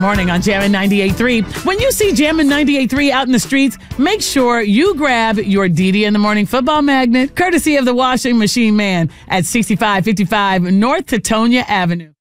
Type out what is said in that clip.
Morning on Jammin' 98.3. When you see Jammin' 98.3 out in the streets, make sure you grab your DD in the Morning football magnet, courtesy of the Washing Machine Man at 6555 North Teutonia Avenue.